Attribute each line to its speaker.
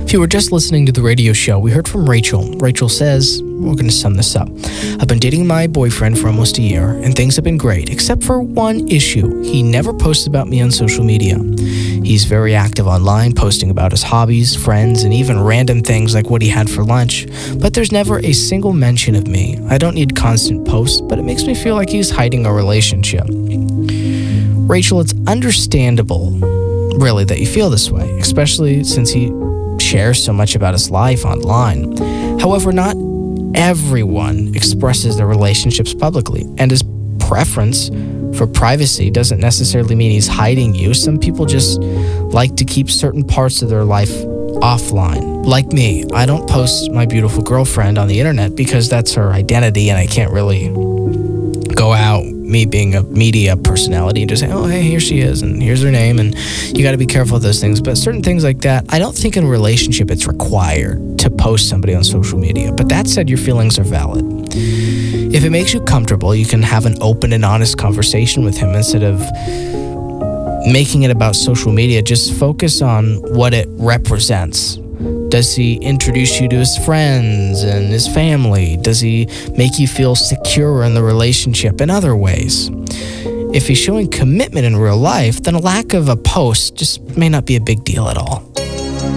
Speaker 1: If you were just listening to the radio show, we heard from Rachel. Rachel says, we're going to sum this up. I've been dating my boyfriend for almost a year, and things have been great, except for one issue. He never posts about me on social media. He's very active online, posting about his hobbies, friends, and even random things like what he had for lunch. But there's never a single mention of me. I don't need constant posts, but it makes me feel like he's hiding our relationship. Rachel, it's understandable, really, that you feel this way, especially since he shares so much about his life online. However, not everyone expresses their relationships publicly, and his preference for privacy doesn't necessarily mean he's hiding you. Some people just like to keep certain parts of their life offline. Like me, I don't post my beautiful girlfriend on the internet because that's her identity, and I can't really go out, me being a media personality, and just say, oh, hey, here she is, and here's her name, and you got to be careful of those things. But certain things like that, I don't think in a relationship it's required to post somebody on social media. But that said, your feelings are valid. If it makes you comfortable, you can have an open and honest conversation with him instead of making it about social media. Just focus on what it represents. Does he introduce you to his friends and his family? Does he make you feel secure in the relationship in other ways? If he's showing commitment in real life, then a lack of a post just may not be a big deal at all.